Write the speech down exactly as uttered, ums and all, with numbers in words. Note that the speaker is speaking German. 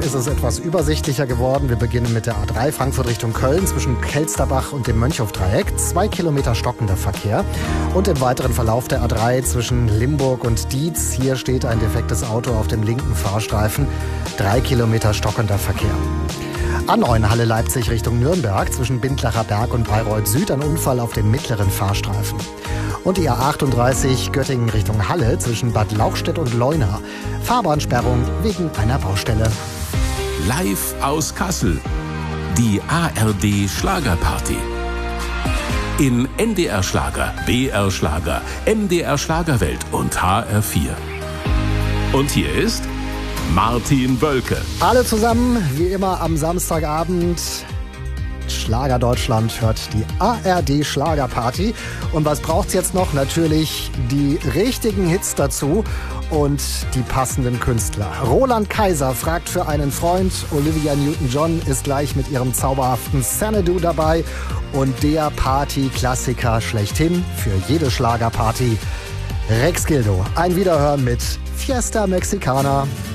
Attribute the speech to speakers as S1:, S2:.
S1: ist es etwas übersichtlicher geworden. Wir beginnen mit der A drei Frankfurt Richtung Köln zwischen Kelsterbach und dem Mönchhofdreieck. Zwei Kilometer stockender Verkehr. Und im weiteren Verlauf der A drei zwischen Limburg und Dietz. Hier steht ein defektes Auto auf dem linken Fahrstreifen. Drei Kilometer stockender Verkehr. A neun Halle Leipzig Richtung Nürnberg zwischen Bindlacher Berg und Bayreuth Süd ein Unfall auf dem mittleren Fahrstreifen. Und die A achtunddreißig Göttingen Richtung Halle zwischen Bad Lauchstädt und Leuna. Fahrbahnsperrung wegen einer Baustelle.
S2: Live aus Kassel. Die A R D Schlagerparty. In N D R Schlager, B R Schlager, M D R Schlagerwelt und H R vier. Und hier ist Martin Wölke.
S1: Alle zusammen, wie immer am Samstagabend. Schlager Deutschland hört die A R D Schlagerparty. Und was braucht's jetzt noch? Natürlich die richtigen Hits dazu und die passenden Künstler. Roland Kaiser fragt für einen Freund. Olivia Newton-John ist gleich mit ihrem zauberhaften Xanadu dabei. Und der Party-Klassiker schlechthin für jede Schlagerparty. Rex Gildo. Ein Wiederhören mit Fiesta Mexicana.